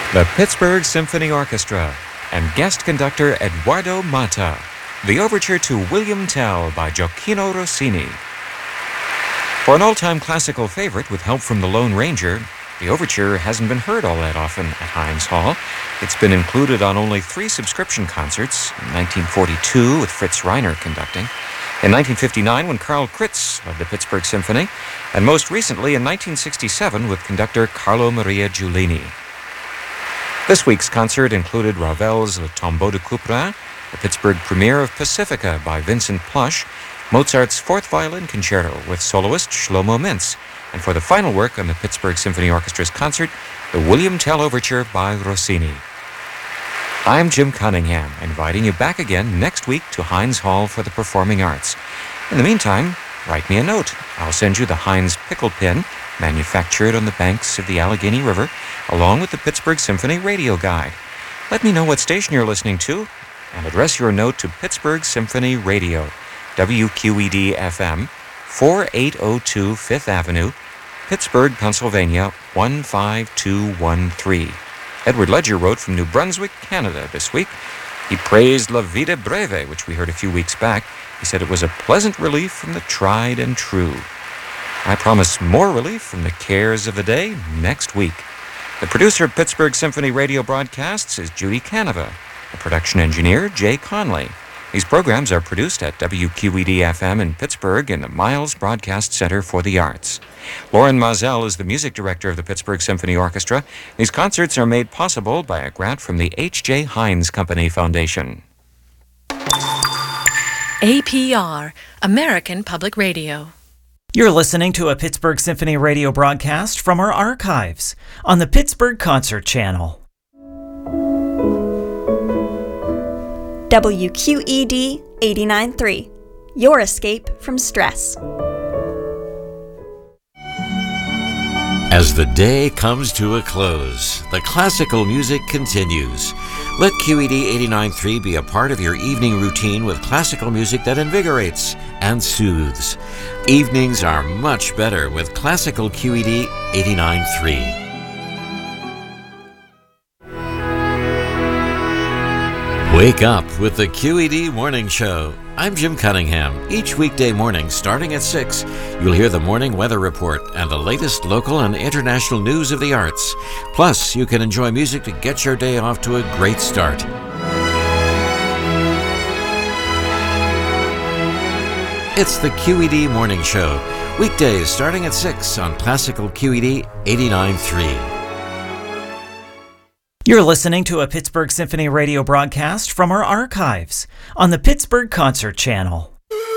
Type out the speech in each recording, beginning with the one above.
The Pittsburgh Symphony Orchestra and guest conductor Eduardo Mata. The overture to William Tell by Gioacchino Rossini. For an all-time classical favorite with help from the Lone Ranger, the overture hasn't been heard all that often at Heinz Hall. It's been included on only 3 subscription concerts, in 1942 with Fritz Reiner conducting, in 1959 when Carl Kritz led the Pittsburgh Symphony, and most recently in 1967 with conductor Carlo Maria Giulini. This week's concert included Ravel's Le Tombeau de Couperin, the Pittsburgh premiere of Pacifica by Vincent Plush, Mozart's 4th Violin Concerto with soloist Shlomo Mintz, and for the final work on the Pittsburgh Symphony Orchestra's concert, the William Tell Overture by Rossini. I'm Jim Cunningham, inviting you back again next week to Heinz Hall for the Performing Arts. In the meantime, write me a note. I'll send you the Heinz Pickle Pin, manufactured on the banks of the Allegheny River, along with the Pittsburgh Symphony Radio Guide. Let me know what station you're listening to, and address your note to Pittsburgh Symphony Radio, WQED-FM, 4802 5th Avenue, Pittsburgh, Pennsylvania, 15213. Edward Ledger wrote from New Brunswick, Canada this week. He praised La Vida Breve, which we heard a few weeks back. He said it was a pleasant relief from the tried and true. I promise more relief from the cares of the day next week. The producer of Pittsburgh Symphony Radio broadcasts is Judy Canova. The production engineer, Jay Conley. These programs are produced at WQED-FM in Pittsburgh in the Miles Broadcast Center for the Arts. Lauren Mazel is the music director of the Pittsburgh Symphony Orchestra. These concerts are made possible by a grant from the H.J. Heinz Company Foundation. APR, American Public Radio. You're listening to a Pittsburgh Symphony Radio broadcast from our archives on the Pittsburgh Concert Channel. WQED 89.3, your escape from stress. As the day comes to a close, the classical music continues. Let QED 89.3 be a part of your evening routine with classical music that invigorates and soothes. Evenings are much better with classical QED 89.3. Wake up with the QED Morning Show. I'm Jim Cunningham. Each weekday morning, starting at 6, you'll hear the morning weather report and the latest local and international news of the arts. Plus, you can enjoy music to get your day off to a great start. It's the QED Morning Show. Weekdays starting at 6 on Classical QED 89.3. You're listening to a Pittsburgh Symphony Radio broadcast from our archives on the Pittsburgh Concert Channel.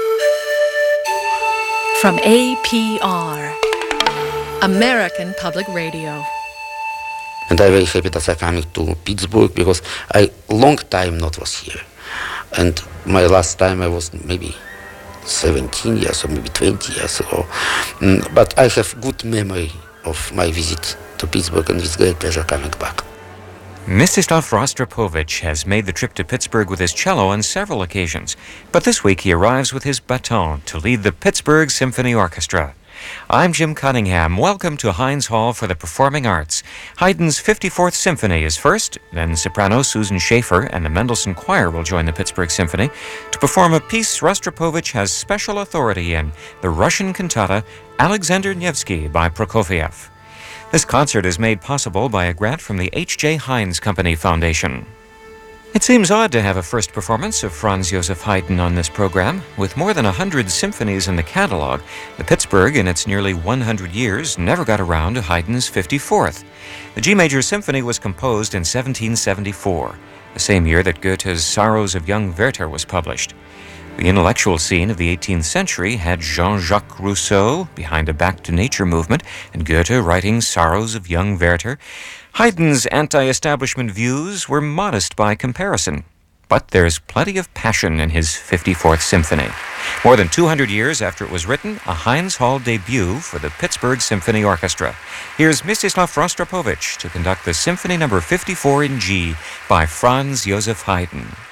From APR, American Public Radio. And I'm very happy that I'm coming to Pittsburgh because I long time not was here. And my last time I was maybe 17 years or maybe 20 years ago. But I have good memory of my visit to Pittsburgh, and it's great pleasure coming back. Mstislav Rostropovich has made the trip to Pittsburgh with his cello on several occasions, but this week he arrives with his baton to lead the Pittsburgh Symphony Orchestra. I'm Jim Cunningham. Welcome to Heinz Hall for the Performing Arts. Haydn's 54th Symphony is first, then soprano Susan Schaefer and the Mendelssohn Choir will join the Pittsburgh Symphony to perform a piece Rostropovich has special authority in, the Russian cantata Alexander Nevsky by Prokofiev. This concert is made possible by a grant from the H.J. Heinz Company Foundation. It seems odd to have a first performance of Franz Joseph Haydn on this program. With more than 100 symphonies in the catalog, the Pittsburgh, in its nearly 100 years, never got around to Haydn's 54th. The G Major Symphony was composed in 1774, the same year that Goethe's Sorrows of Young Werther was published. The intellectual scene of the 18th century had Jean-Jacques Rousseau behind a back-to-nature movement and Goethe writing Sorrows of Young Werther. Haydn's anti-establishment views were modest by comparison, but there's plenty of passion in his 54th Symphony. More than 200 years after it was written, a Heinz Hall debut for the Pittsburgh Symphony Orchestra. Here's Mstislav Rostropovich to conduct the Symphony No. 54 in G by Franz Joseph Haydn.